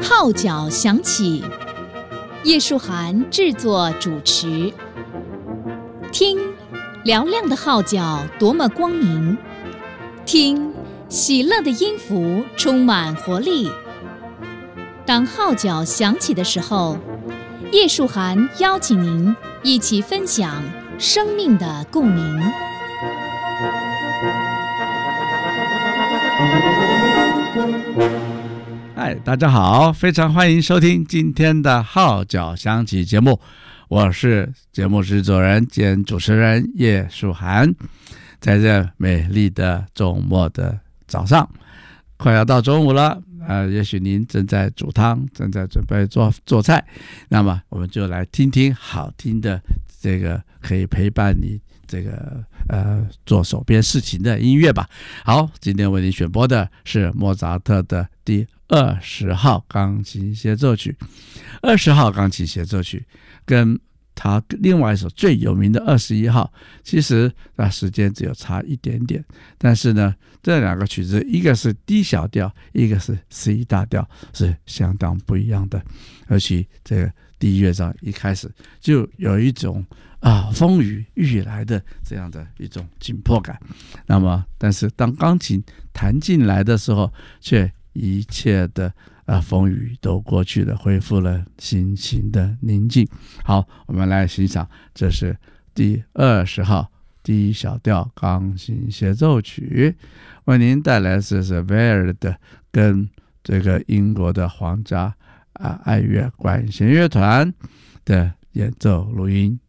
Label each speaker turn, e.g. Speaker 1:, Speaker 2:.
Speaker 1: 号角响起，叶树涵制作主持。听，嘹亮的号角多么光明；听，喜乐的音符充满活力。当号角响起的时候，叶树涵邀请您一起分享生命的共鸣。
Speaker 2: 嗨，大家好，非常欢迎收听今天的号角响起节目，我是节目制作人兼主持人叶树涵。在这美丽的周末的早上，快要到中午了，也许您正在煮汤，正在准备做菜，那么我们就来听听好听的这个可以陪伴你这个做手边事情的音乐吧。好，今天为您选播的是莫扎特的第20号钢琴协奏曲。20号钢琴协奏曲跟他另外一首最有名的21号，其实时间只有差一点点，但是呢，这两个曲子，一个是 D 小调，一个是 C 大调，是相当不一样的。而且这个第一乐章一开始就有一种风雨欲来的这样的一种紧迫感。那么，但是当钢琴弹进来的时候，却一切的风雨都过去了，恢复了心情的宁静。好，我们来欣赏，这是第20号D 小调钢琴协奏曲，为您带来的是 Verdi 跟这个英国的皇家爱乐管弦乐团的演奏录音。